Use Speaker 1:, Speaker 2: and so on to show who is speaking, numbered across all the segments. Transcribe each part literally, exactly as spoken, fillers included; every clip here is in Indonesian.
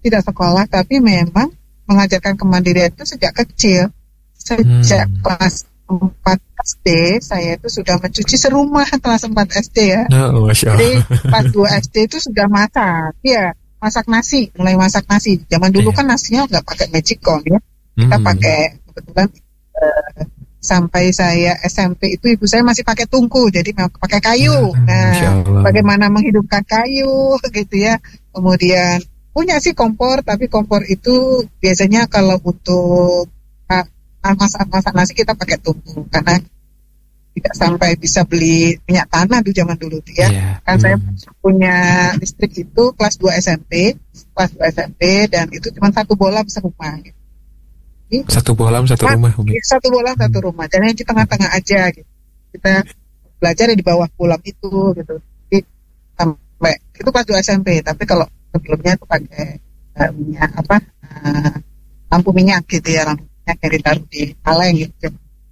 Speaker 1: tidak sekolah, tapi memang mengajarkan kemandirian itu sejak kecil. Sejak hmm. kelas empat S D, saya itu sudah mencuci serumah kelas empat S D ya.
Speaker 2: Oh,
Speaker 1: jadi kelas dua S D itu sudah masak, ya masak nasi, mulai masak nasi. Zaman dulu yeah. kan nasinya nggak pakai magicom ya, kita hmm. pakai kebetulan uh, sampai saya S M P itu ibu saya masih pakai tungku, jadi pakai kayu. Nah, bagaimana menghidupkan kayu gitu ya. Kemudian punya sih kompor, tapi kompor itu biasanya kalau untuk uh, masak-masak nasi kita pakai tungku karena tidak sampai bisa beli minyak tanah di zaman dulu tuh ya. Yeah. Kan hmm. saya punya listrik itu kelas dua S M P, kelas dua S M P dan itu cuma satu bolam serumah. Gitu. Jadi,
Speaker 2: satu bolam satu nah, rumah, Umi.
Speaker 1: Satu bolam satu rumah. Dan yang di tengah-tengah aja gitu. Kita belajar di bawah bolam itu gitu. Jadi sampai itu kelas dua S M P, tapi kalau sebelumnya itu pakai uh, minyak apa? Uh, lampu minyak gitu ya, lampu minyak yang ditaruh di kaleng gitu.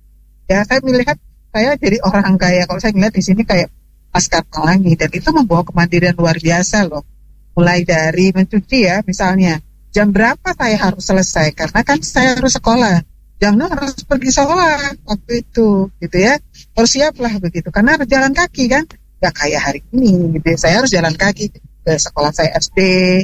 Speaker 1: Ya saya melihat saya jadi orang kaya, kalau saya melihat di sini kayak Laskar Pelangi, dan itu membawa kemandirian luar biasa loh. Mulai dari mencuci ya, misalnya jam berapa saya harus selesai, karena kan saya harus sekolah. Jam enam harus pergi sekolah waktu itu, gitu ya. Harus siaplah begitu, karena harus jalan kaki kan. Gak kayak hari ini, gitu ya. Saya harus jalan kaki ke sekolah saya S D,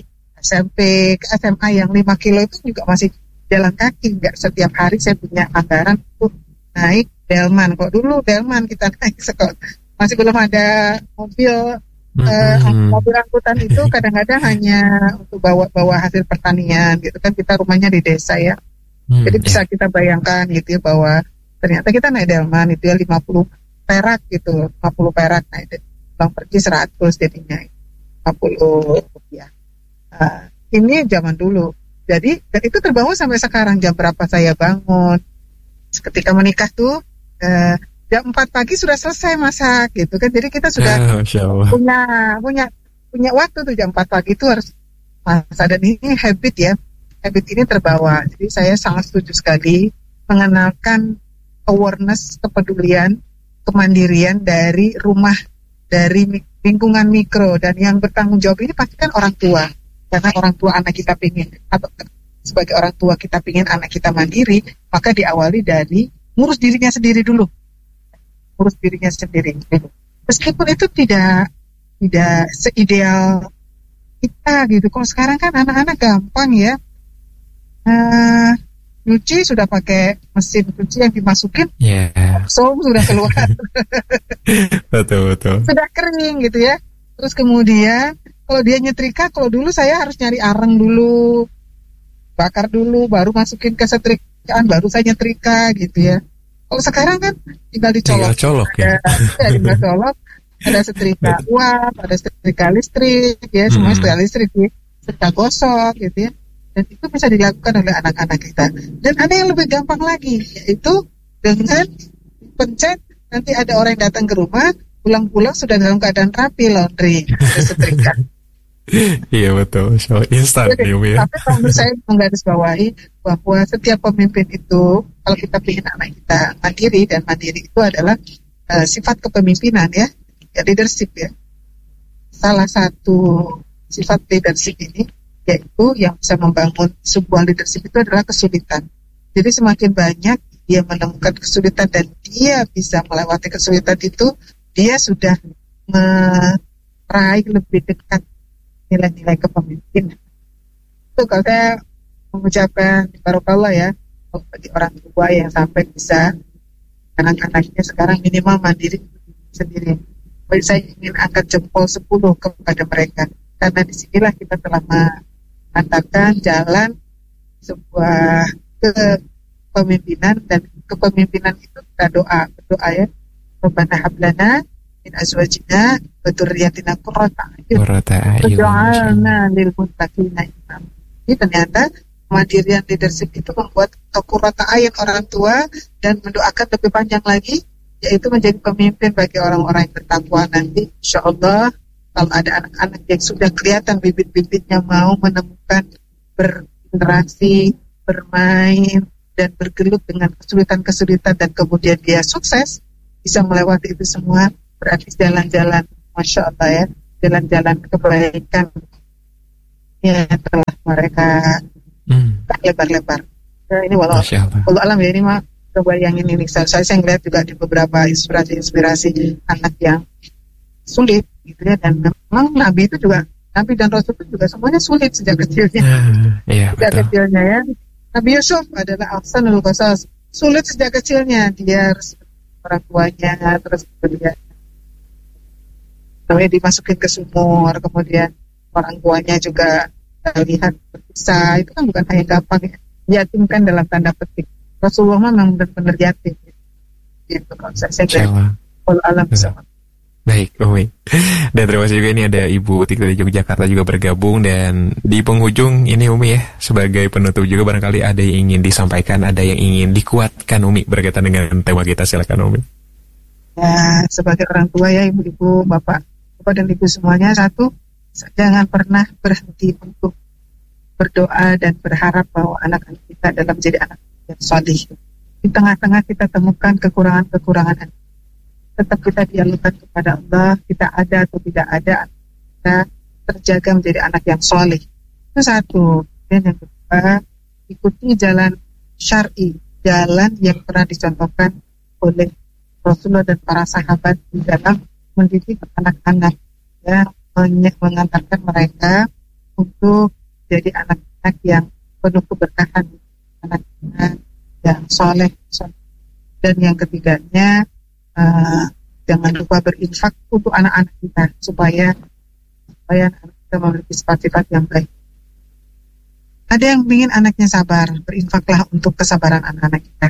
Speaker 1: S M P, ke S M A yang lima kilo itu juga masih jalan kaki. Gak setiap hari saya punya anggaran untuk naik delman. Kok dulu delman kita naik sekolah masih belum ada mobil mm-hmm. uh, mobil angkutan itu kadang-kadang hanya untuk bawa-bawa hasil pertanian gitu kan, kita rumahnya di desa ya. Mm, jadi bisa yeah. kita bayangkan gitu ya bahwa ternyata kita naik delman itu ya lima puluh perak gitu, lima puluh perak naik pulang pergi seratus jadinya lima puluh rupiah. Uh, ini zaman dulu. Jadi dan itu terbawa sampai sekarang. Jam berapa saya bangun ketika menikah tuh uh, jam empat pagi sudah selesai masak gitu kan. Jadi kita sudah oh, punya punya punya waktu tuh jam empat pagi itu harus masak, dan ini habit ya. Habit ini terbawa. Jadi saya sangat setuju sekali mengenalkan awareness, kepedulian, kemandirian dari rumah, dari lingkungan mikro, dan yang bertanggung jawab ini pasti kan orang tua. Karena orang tua anak kita pingin, atau sebagai orang tua kita pingin anak kita mandiri, maka diawali dari ngurus dirinya sendiri dulu. Ngurus dirinya sendiri. Meskipun itu tidak tidak seideal kita gitu. Kalau sekarang kan anak-anak gampang ya. Uh, nyuci sudah pakai mesin cuci yang dimasukin, yeah. so sudah keluar. betul betul. Sudah kering gitu ya. Terus kemudian kalau dia nyetrika, kalau dulu saya harus nyari areng dulu, bakar dulu, baru masukin ke setrikaan, baru saya nyetrika gitu ya. Kalau sekarang kan tinggal dicolok,
Speaker 2: tinggal colok
Speaker 1: ada, ya. tinggal colok, ada setrika uap, ada setrika listrik, ya semua hmm. setrika listrik, ya. setrika gosok gitu ya. Dan itu bisa dilakukan oleh anak-anak kita. Dan ada yang lebih gampang lagi, yaitu dengan pencet, nanti ada orang yang datang ke rumah, pulang-pulang sudah dalam keadaan rapi laundry, setrika.
Speaker 2: Iya betul, so instan nih ya.
Speaker 1: Tapi kalau menurut saya menggarisbawahi bahwa setiap pemimpin itu, kalau kita ingin anak kita mandiri, dan mandiri itu adalah uh, sifat kepemimpinan ya, ya leadership ya. Salah satu sifat leadership ini yaitu yang bisa membangun sebuah leadership itu adalah kesulitan. Jadi semakin banyak dia menemukan kesulitan dan dia bisa melewati kesulitan itu, dia sudah meraih lebih dekat nilai-nilai kepemimpinan. Itu kalau saya mengucapkan barokallah ya bagi orang tua yang sampai bisa anak-anaknya sekarang minimal mandiri sendiri. Jadi saya ingin angkat jempol sepuluh kepada mereka, karena disinilah kita telah mengantarkan jalan sebuah kepemimpinan, dan kepemimpinan itu kita doa, berdoa ya. Rabbana hablana min azwajina wa dzurriyyatina qurrata a'yun waj'alna lil muttaqina imama. Ini ternyata kemandirian leadership itu membuat qurrata a'yun orang tua, dan mendoakan lebih panjang lagi, yaitu menjadi pemimpin bagi orang-orang yang bertakwa nanti. Insyaallah kalau ada anak-anak yang sudah kelihatan bibit-bibitnya mau menemukan berinteraksi, bermain, dan bergelut dengan kesulitan-kesulitan, dan kemudian dia sukses bisa melewati itu semua, berarti jalan-jalan Masya Allah ya, jalan-jalan kebaikan ya telah mereka
Speaker 2: Hmm.
Speaker 1: tak lebar-lebar. Ya, ini walau
Speaker 2: Masya Allah.
Speaker 1: walau alam ya, ini mah coba yang ini nih, saya saya ngeliat juga di beberapa inspirasi-inspirasi anak yang sulit gitu ya, dan memang Nabi itu juga, Nabi dan Rasul itu juga semuanya sulit sejak kecilnya.
Speaker 2: Ah, iya
Speaker 1: Sejak
Speaker 2: betul.
Speaker 1: kecilnya ya. Nabi Yusuf adalah ahsanul qasas. Sulit sejak kecilnya, dia harus orang tuanya, terus kemudian namanya dimasukin ke sumur, kemudian orang tuanya juga eh, lihat berpisah. Itu kan bukan hal yang gampang ya. Yatimkan dalam tanda petik. Rasulullah memang benar-benar yatim. Gitu kalau saya saya
Speaker 2: Masya
Speaker 1: kira.
Speaker 2: Allah.
Speaker 1: Walau alam sama.
Speaker 2: Baik, Umi. Dan terima kasih juga, ini ada Ibu Utik dari Yogyakarta juga bergabung. Dan di penghujung ini Umi ya, sebagai penutup juga barangkali ada yang ingin disampaikan, ada yang ingin dikuatkan Umi berkaitan dengan tema kita. Silakan Umi.
Speaker 1: Ya, sebagai orang tua ya, ibu-ibu, bapak, bapak dan ibu semuanya, satu, jangan pernah berhenti untuk berdoa dan berharap bahwa anak-anak kita adalah menjadi anak yang salih. Di tengah-tengah kita temukan kekurangan-kekurangan, tetap kita dialihkan kepada Allah, kita ada atau tidak ada, kita terjaga menjadi anak yang salih. Itu satu. Dan yang kedua, ikuti jalan syar'i, jalan yang pernah dicontohkan oleh Rasulullah dan para sahabat di dalam mendidik anak-anak, ya, mengantarkan mereka untuk jadi anak-anak yang penuh keberkahan, anak-anak yang soleh. Dan yang ketiganya, uh, jangan lupa berinfak untuk anak-anak kita supaya supaya anak kita memiliki sifat-sifat yang baik. Ada yang ingin anaknya sabar, berinfaklah untuk kesabaran anak-anak kita.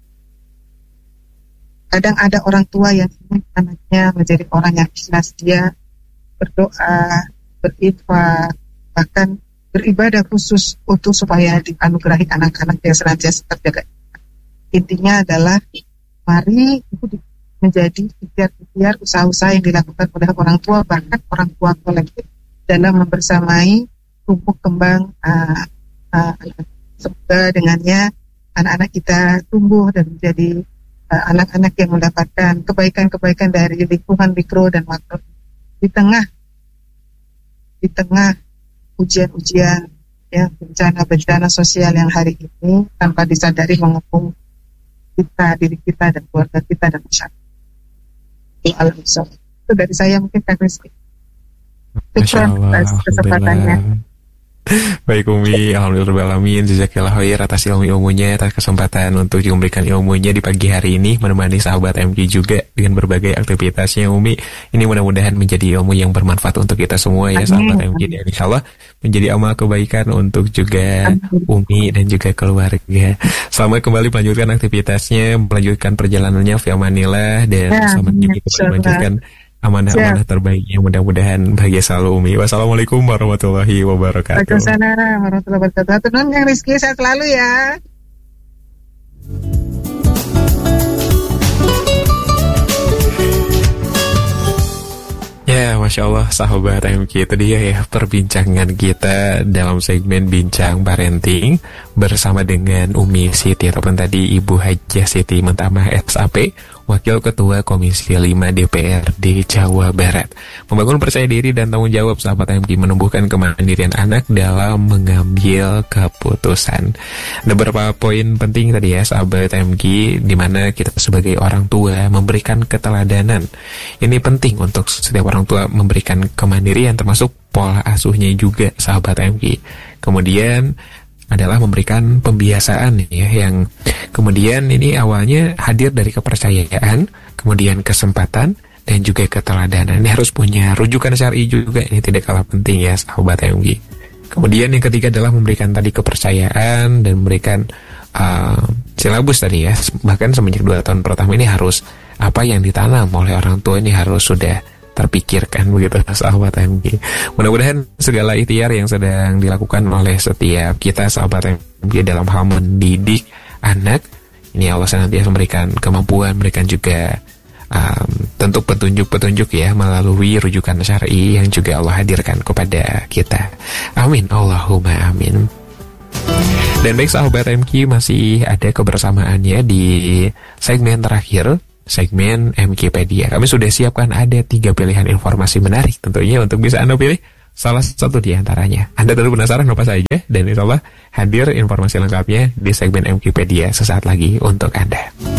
Speaker 1: Kadang ada orang tua yang ingin anaknya menjadi orang yang ikhlas, dia berdoa, berinfak, bahkan beribadah khusus untuk supaya dianugerahi anak-anak yang senantiasa terjaga. Intinya adalah mari itu menjadi ikhtiar-ikhtiar usaha-usaha yang dilakukan oleh orang tua, bahkan orang tua kolektif dalam membersamai tumbuh kembang uh, uh, semoga dengannya anak-anak kita tumbuh dan menjadi uh, anak-anak yang mendapatkan kebaikan-kebaikan dari lingkungan mikro dan makro di tengah di tengah ujian-ujian, ya, bencana-bencana sosial yang hari ini tanpa disadari mengepung kita, diri kita dan keluarga kita dan masyarakat. Itu dari saya mungkin Kak Rizky.
Speaker 2: Masya Allah,
Speaker 1: kesempatannya.
Speaker 2: Baik Umi, alhamdulillahirrahmanirrahim. Jazakallah khair atas ilmu-ilmunya, atas kesempatan untuk memberikan ilmunya di pagi hari ini, menemani sahabat M K juga dengan berbagai aktivitasnya Umi. Ini mudah-mudahan menjadi ilmu yang bermanfaat untuk kita semua ya, sahabat M K, dan insyaallah menjadi amal kebaikan untuk juga Umi dan juga keluarga. Selamat kembali melanjutkan aktivitasnya, melanjutkan perjalanannya fi amanillah, dan ya, selamat juga kembali melanjutkan amanah-amanah terbaiknya, mudah-mudahan bahagia selalu Umi. Wassalamualaikum warahmatullahi wabarakatuh.
Speaker 1: Waalaikumsalam warahmatullahi wabarakatuh. Nun yang Rizky, sehat selalu ya.
Speaker 2: Ya, Masya Allah, sahabat M K, itu dia ya perbincangan kita dalam segmen Bincang Parenting bersama dengan Umi Siti, ataupun tadi Ibu Hajah Siti Mentamah S A P, Wakil Ketua Komisi lima D P R D Jawa Barat. Membangun percaya diri dan tanggung jawab sahabat M K, menumbuhkan kemandirian anak dalam mengambil keputusan. Ada beberapa poin penting tadi ya sahabat M K, di mana kita sebagai orang tua memberikan keteladanan. Ini penting untuk setiap orang tua memberikan kemandirian, termasuk pola asuhnya juga sahabat M K. Kemudian adalah memberikan pembiasaan ya, yang kemudian ini awalnya hadir dari kepercayaan, kemudian kesempatan dan juga keteladanan. Ini harus punya rujukan syar'i juga, ini tidak kalah penting ya sahabat M G. Kemudian yang ketiga adalah memberikan tadi kepercayaan dan memberikan uh, silabus tadi ya, bahkan semenjak dua tahun pertama ini harus apa yang ditanam oleh orang tua ini harus sudah terpikirkan begitu sahabat M G. Mudah-mudahan segala ikhtiar yang sedang dilakukan oleh setiap kita sahabat M G dalam hal mendidik anak ini Allah senantiasa memberikan kemampuan, memberikan juga um, tentu petunjuk-petunjuk ya melalui rujukan syar'i yang juga Allah hadirkan kepada kita. Amin, Allahumma amin. Dan baik sahabat M K, masih ada kebersamaannya di segmen terakhir, segmen M K Pedia. Kami sudah siapkan ada tiga pilihan informasi menarik tentunya untuk bisa Anda pilih salah satu di antaranya. Anda tentu penasaran apa saja, dan insya Allah hadir informasi lengkapnya di segmen Mkipedia sesaat lagi untuk Anda.